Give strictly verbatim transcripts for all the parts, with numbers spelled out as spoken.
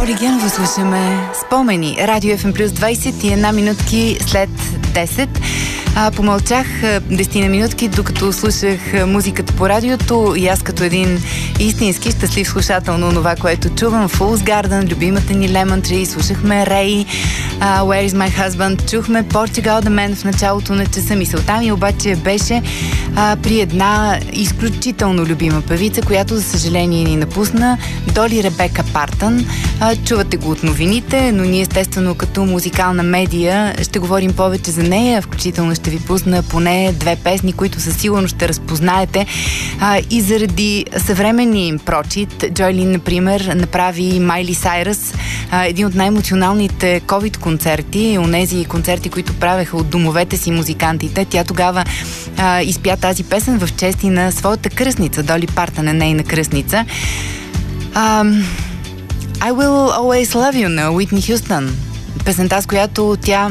Оли Генова слушаме Спомени. Радио Еф Ем плюс двайсет и една минутки след десет. А, помълчах десет минутки, докато слушах музиката по радиото и аз като един истински щастлив слушател на това, което чувам. Fool's Garden, любимата ни Lemon Tree, слушахме Ray, uh, Where is my husband, чухме Portugal the Man в началото на часа. Мисълта ми обаче беше uh, при една изключително любима певица, която за съжаление ни напусна, Доли Ребека Партън. Uh, чувате го от новините, но ние естествено като музикална медия ще говорим повече за нея, включително ще ви пусна поне две песни, които със сигурност ще разпознаете. А, и заради съвременния им прочит, Джойлин, например, направи Майли Сайръс, а, един от най-емоционалните ковид концерти, онези концерти, които правеха от домовете си музикантите. Тя тогава а, изпя тази песен в чест и на своята кръстница, Доли Партън е нейна кръстница. А, I Will Always Love You на Уитни Хюстън. Песента, с която тя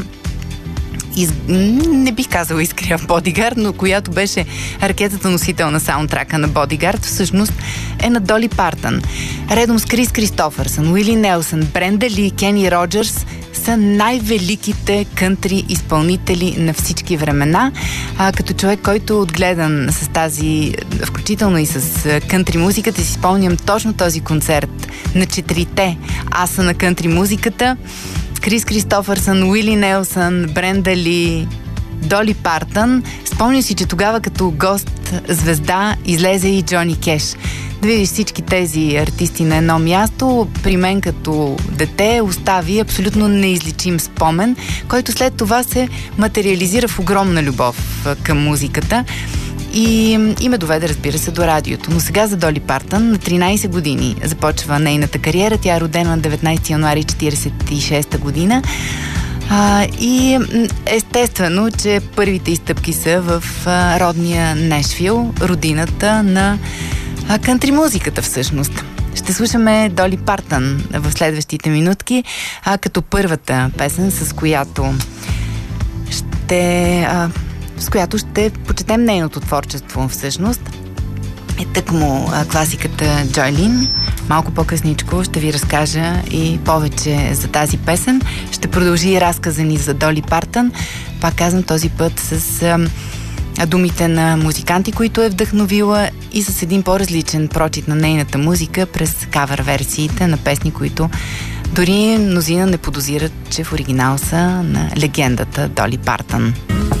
Из... не бих казала изкрия в Бодигард, но която беше ракетата носител на саундтрака на Бодигард, всъщност е на Доли Партън. Редом с Крис Кристофърсън, Уили Нелсън, Бренда Ли и Кени Роджърс са най-великите кънтри изпълнители на всички времена. А, като човек, който е отгледан с тази, включително и с кънтри музиката, си спомням точно този концерт на четирите аса на кънтри музиката. Крис Кристофърсън, Уили Нелсън, Бренда Ли, Доли Партън. Спомням си, че тогава като гост звезда излезе и Джони Кеш. Да видиш всички тези артисти на едно място, при мен като дете остави абсолютно неизличим спомен, който след това се материализира в огромна любов към музиката. И, и ме доведе, разбира се, до радиото. Но сега за Доли Партън на тринайсет години започва нейната кариера. Тя е родена на деветнайсети януари хиляда деветстотин четирийсет и шеста година. А, и естествено, че първите изстъпки са в а, родния Нешвил, родината на а, кънтри музиката всъщност. Ще слушаме Доли Партън в следващите минутки, а, като първата песен, с която ще... А, с която ще почетем нейното творчество всъщност. Е тъкмо класиката Джойлин. Малко по-късничко ще ви разкажа и повече за тази песен. Ще продължи и разказа ни за Доли Партън. Пак казвам, този път с а, думите на музиканти, които е вдъхновила, и с един по-различен прочит на нейната музика през кавър-версиите на песни, които дори мнозина не подозират, че в оригинал са на легендата Доли Партън.